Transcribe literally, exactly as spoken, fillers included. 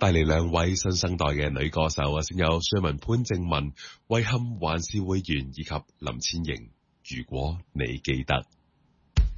帶嚟兩位新生代嘅女歌手啊，先有瑞文潘靜文、遺憾還是會完以及林千瑩。如果你記得。